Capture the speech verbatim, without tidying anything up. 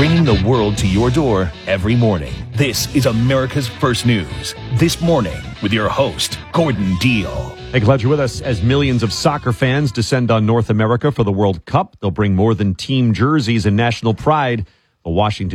bringing the world to your door every morning. This is America's First News. This morning with your host, Gordon Deal. Hey, glad you're with us as millions of soccer fans descend on North America for the World Cup. They'll bring more than team jerseys and national pride. The Washington